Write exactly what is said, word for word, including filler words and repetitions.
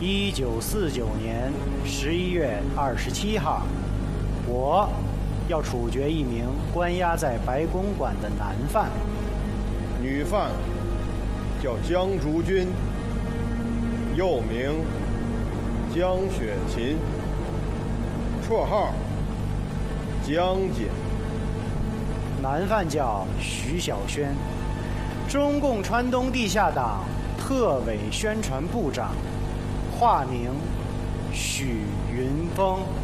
一九四九年十一月二十七号，我要处决一名关押在白公馆的男犯。 女犯叫江竹君，又名江雪琴，绰号江姐。 男犯叫徐小轩，中共川东地下党特委宣传部长，化名许云峰。